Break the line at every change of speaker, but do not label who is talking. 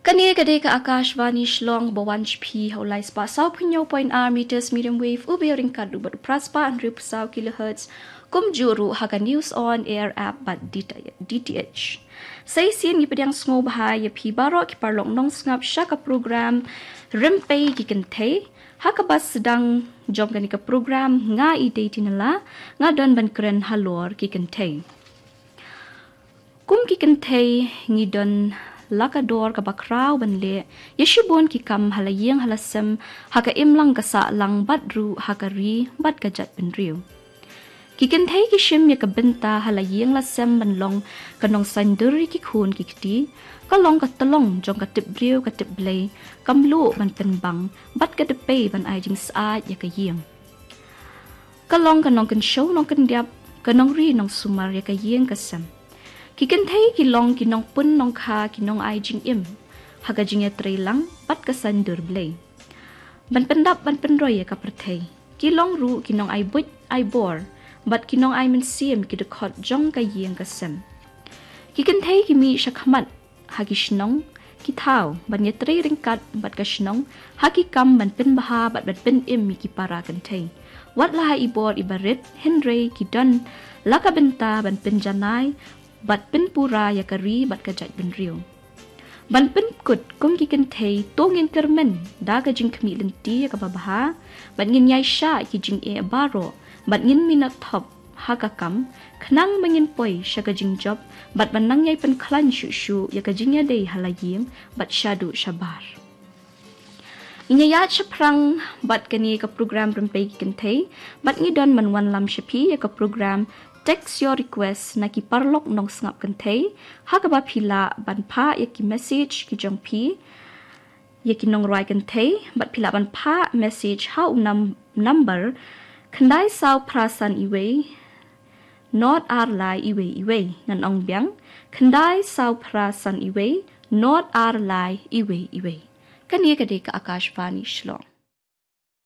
Kani kadai ka Akashvani Shlong Bawanch P Haulai Spa Sau Punyo Point R meters medium wave Ubearing Kadu But Praspa and Rip Sau kilohertz Kum Juru Haga News on Air app But DTH Say Sien Yipadang Smo Bahai Yapi Barok Parlong Nong Snap Shaka program Rimpay Gikante Hakabas Sedang Jom Ganika program Nga ide tinala Nga Don Ban Keren Halor Gikante Kum Gikante Ngidon Lakador ka bakraw banle yeshibon ki kam halayeng halasem haka imlang kasa lang badru hakari bad kajat benriu kiken thai ki shim ya ka benta halayeng lasem banlong kanong sanduri ki khun ki kti kalong ka talong jong ka tibriu ka tiblei kamlu ban penbang bad ka depe ban ai jing sa ya ka yeng kalong kanong kan show nong kan diap kanong ri nong sumar ya ka yeng kasem Kiken thai kilong kinong pun nong kha kinong ai jing im haga jing ya trailang pat kasan durblay ban pendap ban penroy ka perthai kilong ru kinong ai but ai bor bat kinong ai men sim ki de khot jong ka yeng ka sem kiken thai ki mi shakhamat hagi shnong ki thau ban ya trei ringkat bat ka shnong hagi kam ban pen baha bat pen im mi ki para kan thai wat la i bor ibaret henry ki don laka benta ban pen janai Bat pen pura ya kari bat kajat ben riu. Ban pen kut kum kiken thei tongin kermen daga jing kmi lenti ya kababaha bat ngin yai sha ki jing e baro bat ngin minat top hakakam khnang mangin poi shaka jing job bat banang yai pen klan shu shu ya ka jing ya dei halayim bat shadu shabar. Inya ya chaprang bat kani ka program rempei kiken thei bat ngidon manwan lam shapi ya ka program Text your request na ki parlok nong sngap kantay hakaba pila ban pa ya ki message ki jong pi ya ki nong roi kantay bat pila ban pa message how number kandai saw prasan iwe not arlai iwe nan ong biang kandai saw prasan iwe not arlai iwe kani ka de ka Akashvani Shlong